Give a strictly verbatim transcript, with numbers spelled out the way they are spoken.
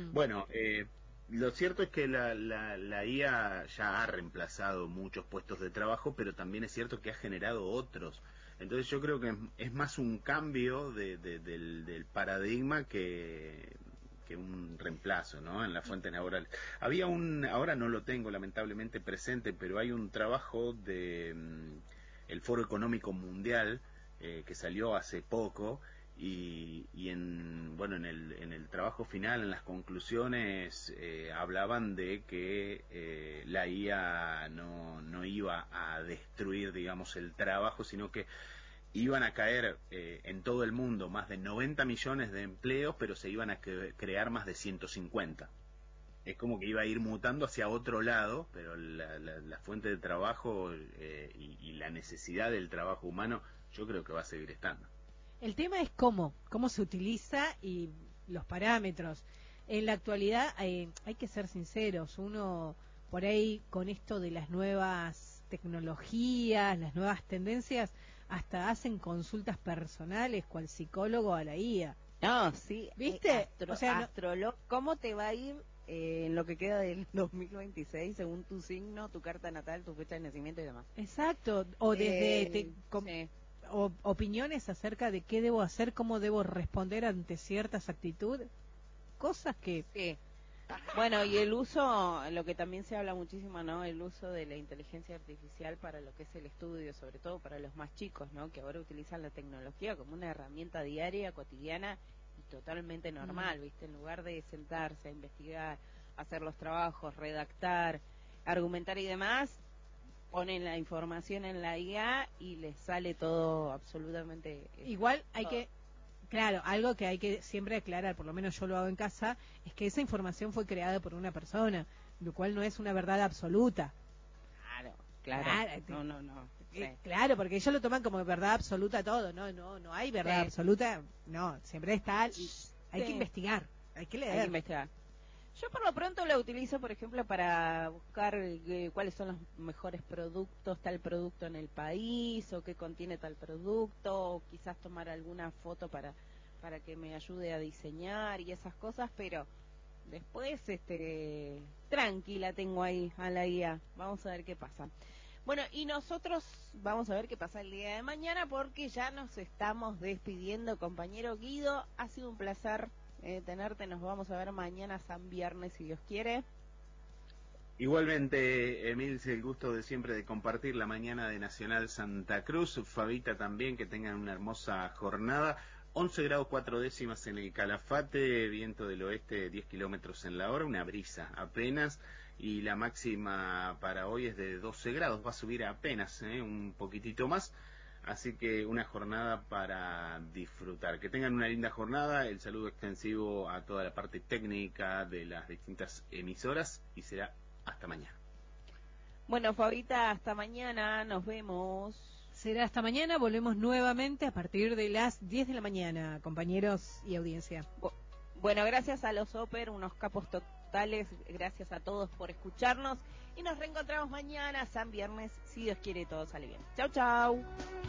Bueno, eh, lo cierto es que la, la, la I A ya ha reemplazado muchos puestos de trabajo, pero también es cierto que ha generado otros. Entonces yo creo que es, es más un cambio de, de, del, del paradigma que, que un reemplazo, ¿no? En la fuente laboral. Había un, ahora no lo tengo lamentablemente presente, pero hay un trabajo de mm, el Foro Económico Mundial eh, que salió hace poco. Y, y en bueno en el en el trabajo final, en las conclusiones, eh, hablaban de que eh, la I A no no iba a destruir, digamos, el trabajo, sino que iban a caer eh, en todo el mundo más de noventa millones de empleos, pero se iban a cre- crear más de ciento cincuenta. Es como que iba a ir mutando hacia otro lado, pero la, la, la fuente de trabajo eh, y, y la necesidad del trabajo humano, yo creo que va a seguir estando. El tema es cómo, cómo se utiliza y los parámetros. En la actualidad eh, hay que ser sinceros, uno por ahí con esto de las nuevas tecnologías, las nuevas tendencias, hasta hacen consultas personales cual psicólogo a la I A. No, sí, ¿Viste? eh, astro, O sea, no... astrolo, ¿cómo te va a ir eh, en lo que queda del dos mil veintiséis según tu signo, tu carta natal, tu fecha de nacimiento y demás? Exacto, o desde... Eh, te, com, sí. o opiniones acerca de qué debo hacer, cómo debo responder ante ciertas actitudes, cosas que... Sí. Bueno, y el uso, lo que también se habla muchísimo, ¿no? El uso de la inteligencia artificial para lo que es el estudio, sobre todo para los más chicos, ¿no? Que ahora utilizan la tecnología como una herramienta diaria, cotidiana y totalmente normal, mm. ¿viste? En lugar de sentarse a investigar, hacer los trabajos, redactar, argumentar y demás, ponen la información en la I A y les sale todo absolutamente... Igual hay todo. que... Claro, algo que hay que siempre aclarar, por lo menos yo lo hago en casa, es que esa información fue creada por una persona, lo cual no es una verdad absoluta. Claro, claro. claro no, no, no. Sí. Eh, claro, porque ellos lo toman como verdad absoluta todo, no, no, no hay verdad sí. absoluta, no, siempre está, hay sí. que investigar, hay que leer. Hay que investigar. Yo por lo pronto la utilizo, por ejemplo, para buscar eh, cuáles son los mejores productos, tal producto en el país, o qué contiene tal producto, o quizás tomar alguna foto para para que me ayude a diseñar y esas cosas, pero después, este, tranquila tengo ahí a la I A, vamos a ver qué pasa. Bueno, y nosotros vamos a ver qué pasa el día de mañana, porque ya nos estamos despidiendo, compañero Guido, ha sido un placer Eh, tenerte, nos vamos a ver mañana San Viernes si Dios quiere. Igualmente, Emil, el gusto de siempre de compartir la mañana de Nacional Santa Cruz. Fabita también, que tengan una hermosa jornada. once grados cuatro décimas en el Calafate, viento del oeste diez kilómetros en la hora, una brisa apenas, y la máxima para hoy es de doce grados, va a subir apenas, ¿eh? un poquitito más. Así que una jornada para disfrutar. Que tengan una linda jornada. El saludo extensivo a toda la parte técnica de las distintas emisoras y será hasta mañana. Bueno, Fabita, hasta mañana. Nos vemos. Será hasta mañana. Volvemos nuevamente a partir de las diez de la mañana, compañeros y audiencia. Bueno, gracias a los Oper, unos capos totales. Gracias a todos por escucharnos. Y nos reencontramos mañana, San Viernes, si Dios quiere, todo sale bien. Chau, chau.